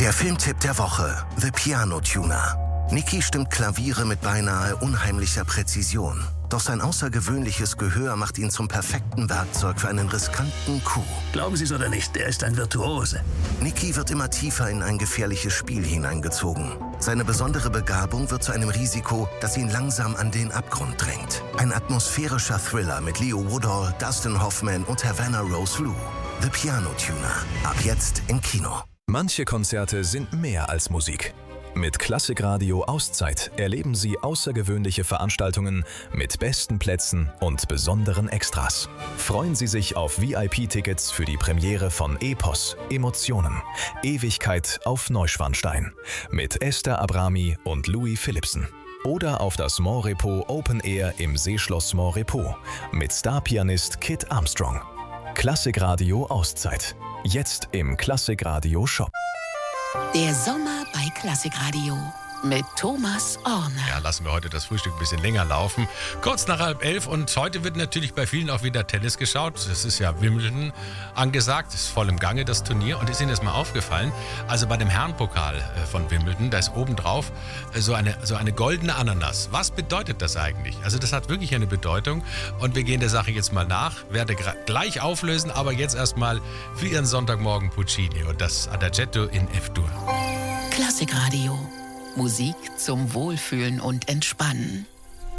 Der Filmtipp der Woche: The Piano Tuner. Nicky stimmt Klaviere mit beinahe unheimlicher Präzision. Doch sein außergewöhnliches Gehör macht ihn zum perfekten Werkzeug für einen riskanten Coup. Glauben Sie es oder nicht, er ist ein Virtuose. Nicky wird immer tiefer in ein gefährliches Spiel hineingezogen. Seine besondere Begabung wird zu einem Risiko, das ihn langsam an den Abgrund drängt. Ein atmosphärischer Thriller mit Leo Woodall, Dustin Hoffman und Havana Rose Liu. The Piano Tuner. Ab jetzt im Kino. Manche Konzerte sind mehr als Musik. Mit Klassikradio Auszeit erleben Sie außergewöhnliche Veranstaltungen mit besten Plätzen und besonderen Extras. Freuen Sie sich auf VIP-Tickets für die Premiere von Epos, Emotionen, Ewigkeit auf Neuschwanstein mit Esther Abrami und Louis Philippsen. Oder auf das Montrepo Open Air im Seeschloss Montrepo mit Starpianist Kit Armstrong. Klassikradio Auszeit. Jetzt im Klassikradio Shop. Der Sommer bei Klassikradio mit Thomas Orner. Ja, lassen wir heute das Frühstück ein bisschen länger laufen. Kurz nach 10:30 und heute wird natürlich bei vielen auch wieder Tennis geschaut. Es ist ja Wimbledon angesagt, ist voll im Gange das Turnier und ist Ihnen das mal aufgefallen? Also bei dem Herrenpokal von Wimbledon, da ist obendrauf so eine goldene Ananas. Was bedeutet das eigentlich? Also das hat wirklich eine Bedeutung und wir gehen der Sache jetzt mal nach, werde gleich auflösen, aber jetzt erstmal für Ihren Sonntagmorgen Puccini und das Adagietto in F-Dur. Klassikradio. Musik zum Wohlfühlen und Entspannen.